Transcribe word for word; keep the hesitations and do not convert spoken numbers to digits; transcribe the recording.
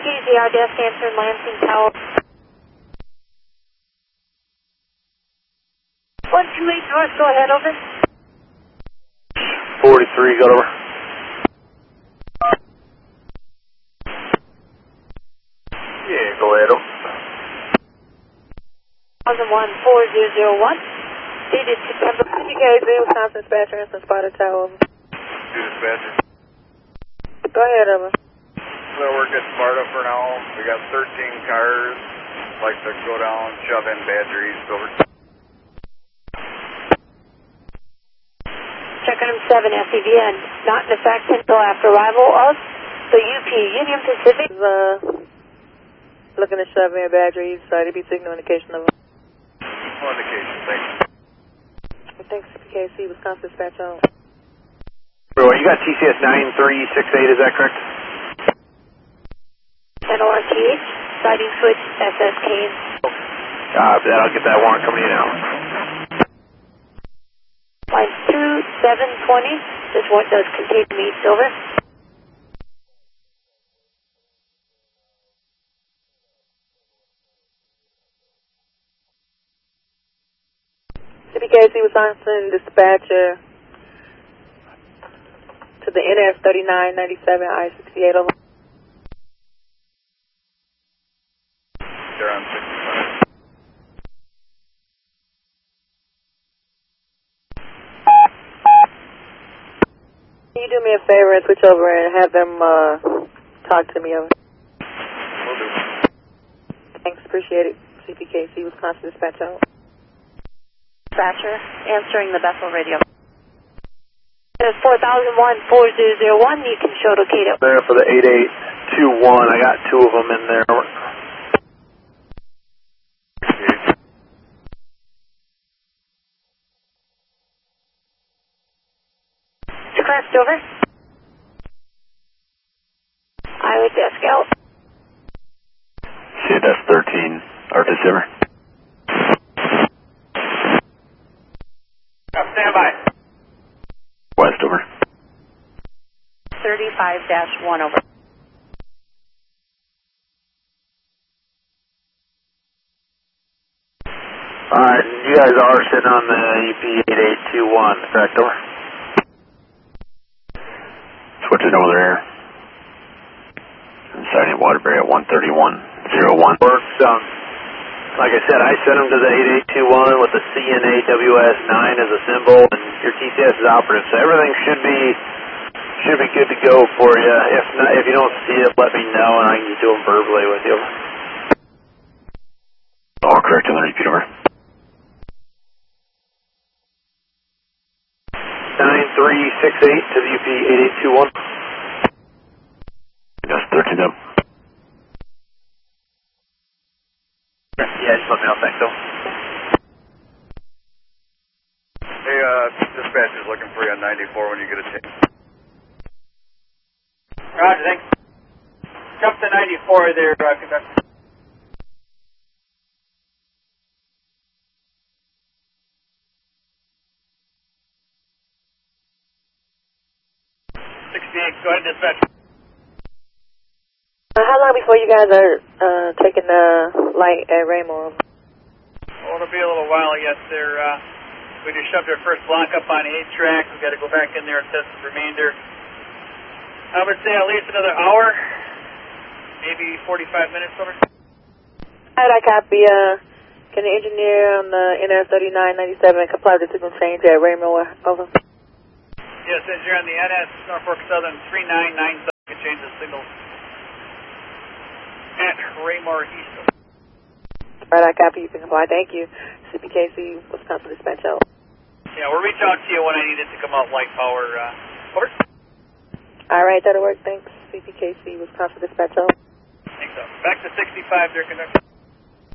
K Z R desk answering Lansing Tower. one two eight North, go ahead, over. forty-three, got over. Yeah, go ahead, over. one one four zero zero one. Dated September. C P K Z, Wisconsin dispatcher, Answer Spotted Tower, over. Do dispatcher. Go ahead, over. So we're at Sparta for now. We got thirteen cars. Like to go down, shove in Badger East, over. Check item seven, S E V N. Not in effect until after arrival of the U P, Union Pacific. Uh, looking to shove in Badger East side. It'd be signal indication of. No indication, thanks. Thanks, C P K C, Wisconsin dispatcher. Well, you got T C S nine three six eight, is that correct? N O R T H, siding switch, S S K. Uh, I'll get that warrant coming in now. Line two seven twenty, this one does contain me, Silver. C P K C, Wisconsin dispatcher to the N S thirty-nine ninety-seven I sixty-eight, over. They're on sixty-five. Can you do me a favor and switch over and have them uh, talk to me, over? Will do. Thanks, appreciate it. C P K C, Wisconsin dispatcher. Dispatcher, answering the Bethel radio. It's four thousand one four zero zero one, you can show locate it. There for the eight eight two one, I got two of them in there. Crest, over. Iowa desk out. C S thirteen, Arctic Silver. Stand by. West, over. thirty-five dash one, over. Alright, you guys are sitting on the U P eight eight two one, correct, over? Switching over there. Sighting Waterbury at one thirty-one oh one. Works, um, like I said, I sent them to the eight eight two one with the C N A W S nine as a symbol, and your T C S is operative, so everything should be should be good to go for you. If not, if you don't see it, let me know, and I can just do them verbally with you. All correct, on the repeat, over. nine three six eight to the U P eight eight two one. Just thirteen up. Yeah, just let me know, thanks, though. Hey, uh, dispatcher's looking for you on ninety-four when you get a chance. Roger, thanks. Jump to ninety-four there, uh, conductor. sixty-eight, go ahead, dispatch. Uh, how long before you guys are uh, taking the light at Raymore? Well, it'll be a little while yet there. Uh, we just shoved our first block up on the eight track. We've got to go back in there and test the remainder. I would say at least another hour, maybe forty-five minutes, over. All right, I copy. Uh, can the engineer on the N S thirty-nine ninety-seven comply with the signal change at Raymore, over? Yes, engineer on the N S Norfolk Southern three nine nine seven can change the signal at Raymore East. All right, I copy. You can comply. Thank you. C P K C, Wisconsin dispatch out. Yeah, we'll reach out to you when I need it to come out light power. Uh, over. All right, that'll work. Thanks. C P K C, Wisconsin dispatch out. Thanks, so. Back to sixty-five there, conductor.